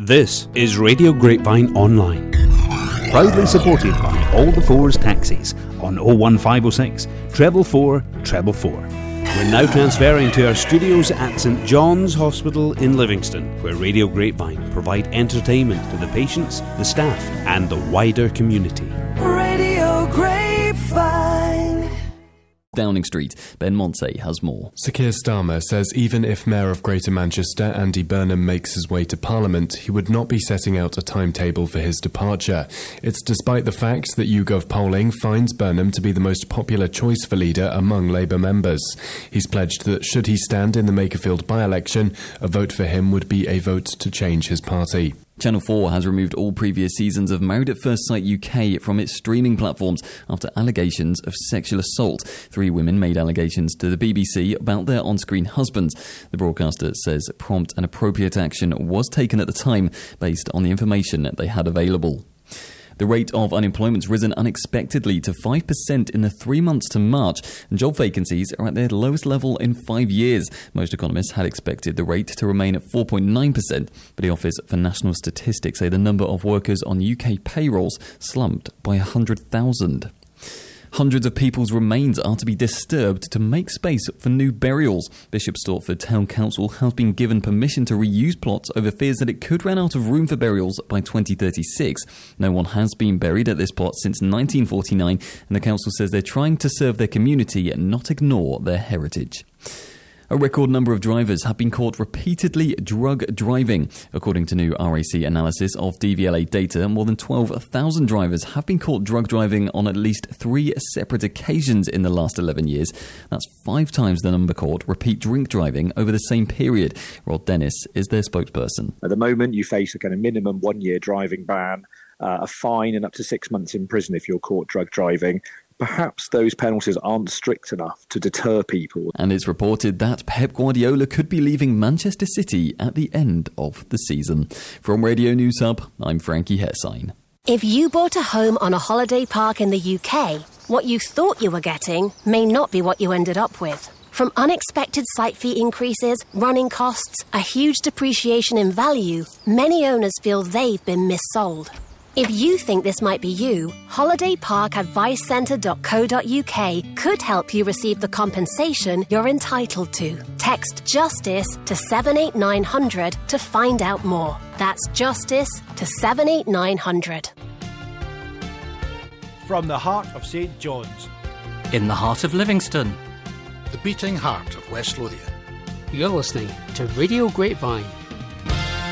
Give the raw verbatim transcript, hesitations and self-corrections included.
This is Radio Grapevine Online, proudly supported by All the Fours Taxis on oh one five oh six, treble four, treble four. We're now transferring to our studios at St John's Hospital in Livingston, where Radio Grapevine provide entertainment to the patients, the staff and the wider community. Radio Grapevine. Downing Street. Ben Montse has more. Sir Keir Starmer says even if Mayor of Greater Manchester Andy Burnham makes his way to Parliament, he would not be setting out a timetable for his departure. It's despite the fact that YouGov polling finds Burnham to be the most popular choice for leader among Labour members. He's pledged that should he stand in the Makerfield by-election, a vote for him would be a vote to change his party. Channel four has removed all previous seasons of Married at First Sight U K from its streaming platforms after allegations of sexual assault. Three women made allegations to the B B C about their on-screen husbands. The broadcaster says prompt and appropriate action was taken at the time based on the information they had available. The rate of unemployment's risen unexpectedly to five percent in the three months to March, and job vacancies are at their lowest level in five years. Most economists had expected the rate to remain at four point nine percent, but the Office for National Statistics say the number of workers on U K payrolls slumped by one hundred thousand. Hundreds of people's remains are to be disturbed to make space for new burials. Bishop Stortford Town Council has been given permission to reuse plots over fears that it could run out of room for burials by twenty thirty-six. No one has been buried at this plot since nineteen forty-nine, and the council says they're trying to serve their community and not ignore their heritage. A record number of drivers have been caught repeatedly drug driving. According to new R A C analysis of D V L A data, more than twelve thousand drivers have been caught drug driving on at least three separate occasions in the last eleven years. That's five times the number caught repeat drink driving over the same period. Rod Dennis is their spokesperson. At the moment, you face a kind of minimum one-year driving ban, uh, a fine and up to six months in prison if you're caught drug driving. Perhaps those penalties aren't strict enough to deter people. And it's reported that Pep Guardiola could be leaving Manchester City at the end of the season. From Radio News Hub, I'm Frankie Hersine. If you bought a home on a holiday park in the U K, what you thought you were getting may not be what you ended up with. From unexpected site fee increases, running costs, a huge depreciation in value, many owners feel they've been missold. If you think this might be you, holiday park advice centre dot co dot uk could help you receive the compensation you're entitled to. Text JUSTICE to seven eight nine hundred to find out more. That's JUSTICE to seven eight nine hundred. From the heart of St John's, in the heart of Livingston, the beating heart of West Lothian, you're listening to Radio Grapevine.